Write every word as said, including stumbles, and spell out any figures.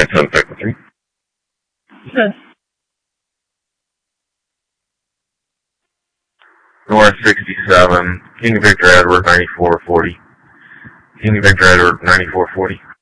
nine ten technically. Okay. North sixty-seven, King Victor Edward ninety-four forty. King Victor Edward ninety-four forty.